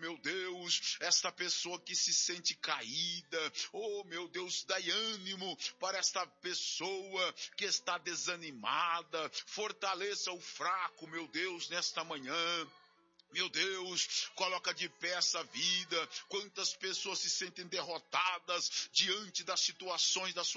meu Deus, esta pessoa que se sente caída, oh, meu Deus, dai ânimo para esta pessoa que está desanimada, fortaleça o fraco, meu Deus, nesta manhã. Meu Deus, coloca de pé essa vida. Quantas pessoas se sentem derrotadas diante das situações da sua